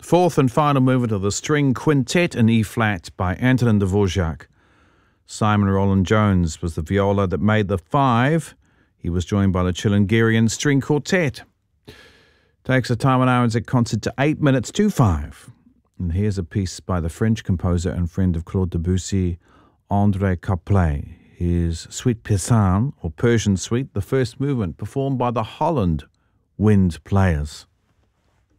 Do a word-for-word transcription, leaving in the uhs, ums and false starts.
Fourth and final movement of the String Quintet in E-flat by Antonin Dvorak. Simon Roland Jones was the viola that made the five. He was joined by the Chilingarian String Quartet. Takes the time on our concert to eight minutes to five. And here's a piece by the French composer and friend of Claude Debussy, André Caplet. His Suite Persan, or Persian Suite, the first movement, performed by the Holland Wind Players.